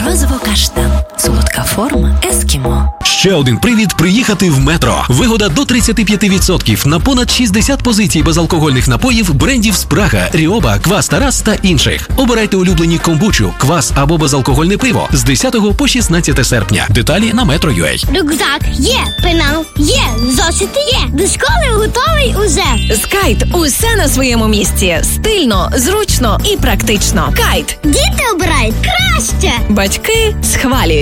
Морозиво-каштан. Солодка форма ескімо. Ще один привід приїхати в Метро. Вигода до 35% на понад 60 позицій безалкогольних напоїв брендів Спрага, Ріоба, Квас Тарас та інших. Обирайте улюблені комбучу, квас або безалкогольне пиво з 10 по 16 серпня. Деталі на Metro.ua. Рюкзак є, пенал є, зошити є. До школи готовий уже. З Кайт усе на своєму місці. Стильно, зручно і практично. Кайт. Діти обирають краще. Батьки схвалюють.